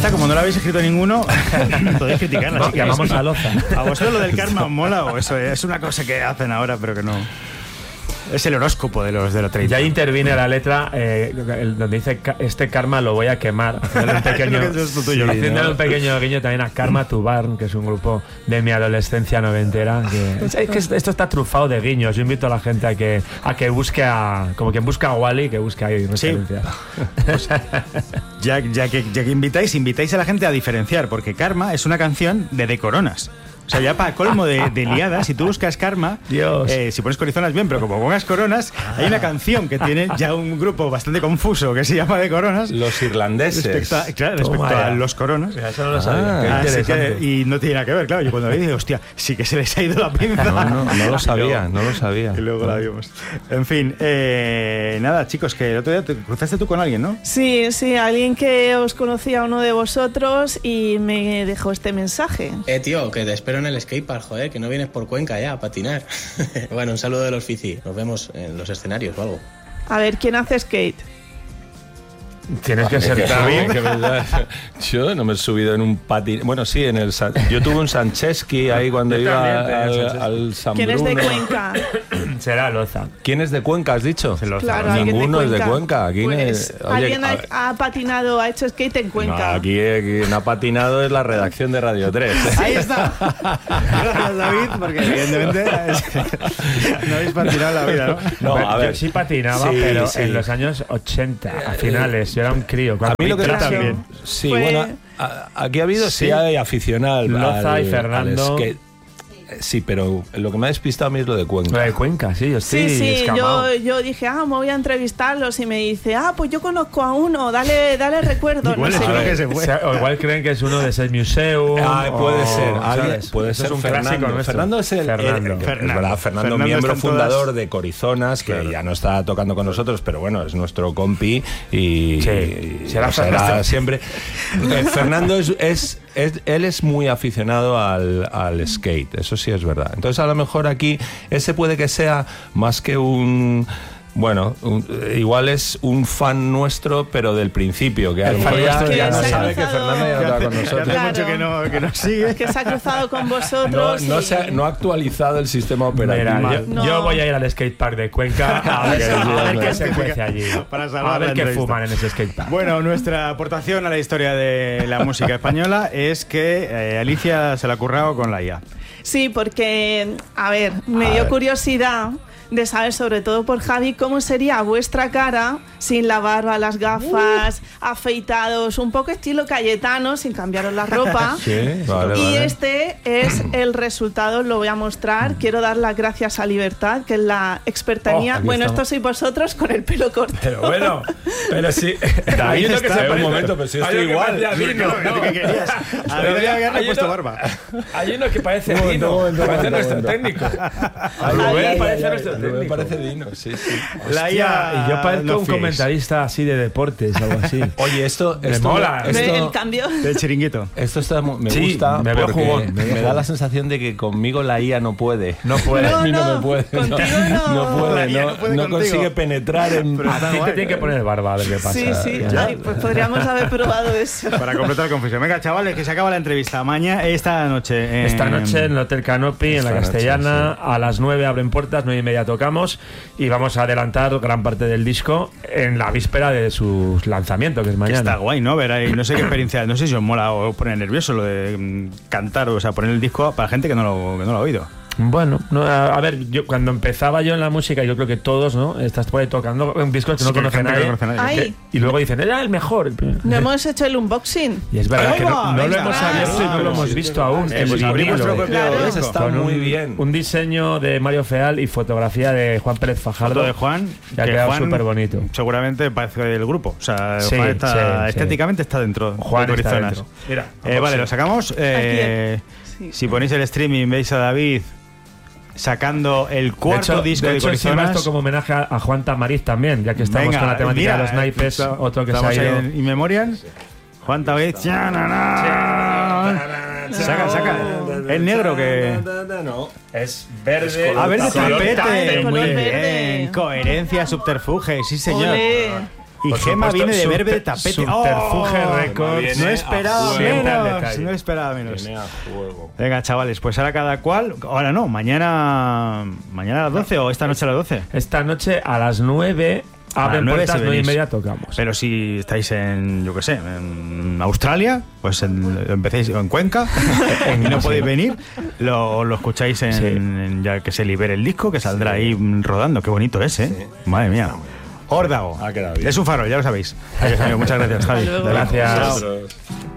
esta, como no la habéis escrito ninguno, podéis criticarla. No, llamamos a Loza. ¿A vosotros lo del karma os mola o eso es una cosa que hacen ahora pero que no? Es el horóscopo de los 30. Ya interviene la letra donde dice este karma lo voy a quemar. Haciéndole un pequeño guiño también a Karma to Burn, que es un grupo de mi adolescencia noventera. Es que esto está trufado de guiños. Yo invito a la gente a que busque como quien busca a Wally, que busque ahí referencias. Pues, ya que invitáis a la gente a diferenciar, porque Karma es una canción de Coronas. O sea, ya para colmo de liadas, si tú buscas Karma, si pones Corizonas bien, pero como pongas Coronas, hay una canción que tiene ya un grupo bastante confuso que se llama de Coronas. Los irlandeses. Respecto a los Coronas. Eso no lo sabía. Y no tiene nada que ver, claro. Yo cuando vi dije, hostia, sí que se les ha ido la pinza. No lo sabía. Y luego la vimos. En fin, nada, chicos, que el otro día te cruzaste tú con alguien, ¿no? Sí, alguien que os conocía a uno de vosotros y me dejó este mensaje. Tío, que te espero en el skatepark, joder, que no vienes por Cuenca ya a patinar. Bueno, un saludo de los Fici. Nos vemos en los escenarios o algo. A ver, ¿quién hace skate? Tienes que ser David, que verdad. Yo no me he subido en un patín. Bueno, sí, yo tuve un Sancheski ahí cuando iba al San ¿Quién Bruno. es de Cuenca? Será Loza. ¿Quién es de Cuenca, has dicho? Claro, ninguno es de Cuenca. Alguien ha patinado, ha hecho skate en Cuenca. No, aquí quien ha patinado es la redacción de Radio 3. Ahí está. Gracias, David, porque evidentemente no habéis patinado la vida, ¿no? No, a ver, yo sí patinaba, pero en los años 80, a finales. Yo era un crío. A mí lo que también. Sí, bueno, aquí ha habido, sí hay aficionados. Loza y Fernando. Sí, pero lo que me ha despistado a mí es lo de Cuenca. Lo de Cuenca, sí, yo estoy escamado. Yo dije, me voy a entrevistarlos y me dice, pues yo conozco a uno, dale recuerdo. Igual no es sé uno qué. que se fue. O igual creen que es uno de ese Museum. Puede ser. Puede Eso ser es un Fernando. clásico nuestro. Fernando es es verdad, Fernando miembro fundador de Corizonas, que ya no está tocando con nosotros, pero bueno, es nuestro compi y será siempre. Fernando él es muy aficionado al skate, eso sí es verdad. Entonces a lo mejor aquí ese puede que sea más que un... Bueno, igual es un fan nuestro, pero del principio, que a lo mejor ya no sabe que Fernando ya está con nosotros. Hace mucho que no sigue. Que se ha cruzado con vosotros. No ha actualizado el sistema operativo. Yo voy a ir al skatepark de Cuenca a ver qué se cuece allí. A ver qué fuman en ese skatepark. Bueno, nuestra aportación a la historia de la música española es que Alicia se la ha currado con la IA. Sí, porque, me dio curiosidad de saber, sobre todo por Javi, cómo sería vuestra cara sin la barba, las gafas, afeitados, un poco estilo Cayetano, sin cambiaros la ropa. Este es el resultado, os lo voy a mostrar. Quiero dar las gracias a Libertad, que es la experta mía. Bueno, esto sois vosotros con el pelo corto. Pero bueno, pero sí. Ahí no que se un momento, pero si estoy igual. ¿Qué querías? Había puesto barba. Hay uno que parece Dino, parece nuestro técnico. Rubén parece nuestro técnico. Me parece Dino, sí. La IA, y yo parezco un comentarista así de deportes, algo así. Oye, esto me mola. El cambio del chiringuito. Esto me gusta, me veo jugón. Me da la sensación de que conmigo la IA no puede. No puede. A mí no me puede. Contigo No consigue penetrar en... A ti te tiene que poner barba, a ver qué pasa. Sí. Pues podríamos haber probado eso. Para completar la confusión. Venga, chavales, que se acaba la entrevista. Esta noche en el Hotel Canopy, en la Castellana, a las 9 abren puertas, 9:30 tocamos y vamos a adelantar gran parte del disco en la víspera de su lanzamiento, que es mañana. Está guay, ¿no? Ver ahí, no sé qué experiencia, no sé si os mola o os pone nervioso lo de cantar, o sea, poner el disco para gente que no lo ha oído. Bueno, a ver, yo cuando empezaba yo en la música, yo creo que todos, ¿no? Estás por ahí tocando un disco que no conoce nadie. Y luego dicen, era el mejor. No hemos hecho el unboxing. Y es verdad que no lo hemos abierto y no lo hemos visto aún. Está muy bien. Un diseño de Mario Feal y fotografía de Juan Pérez Fajardo. Foto de Juan. Que ha quedado súper bonito. Seguramente parece del grupo. O sea, Juan está, estéticamente está dentro. Juan está dentro. Mira, vale, lo sacamos. Si ponéis el streaming, veis a David sacando el cuarto disco de Corizonas. Esto como homenaje a Juan Tamariz también, ya que estamos con la temática de los naipes. Otro que se ha ido. En In Memoriam. Juan Tamariz. Saca. El negro que... No, es verde. Verde tapete. Muy bien. Coherencia, subterfuge, sí señor. Olé. Y Por Gema supuesto, viene de Verbe de Tapete. Subterfuge Records. No esperaba menos. Venga, chavales, pues ahora cada cual. Ahora no, mañana a las 12 o esta noche a las 12. Esta noche a las 9. Abren puertas, 9:30 tocamos. Pero si estáis en, yo qué sé, en Australia, pues empecéis en Cuenca y no podéis venir, lo escucháis en ya que se libere el disco, que saldrá ahí rodando. Qué bonito es, ¿eh? Sí. Madre mía. Órdago. Ha quedado bien. Es un farol, ya lo sabéis. Muchas gracias, Javi. Gracias.